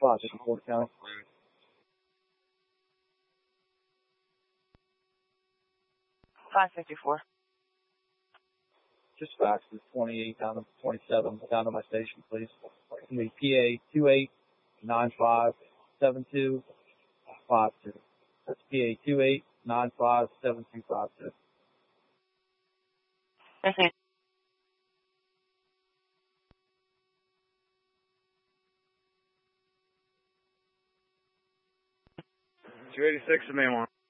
554 County. Just fax the 28 down to 27 down to my station, please. It's going to be PA 28957252. That's PA 28957252. Okay. 286 the main one.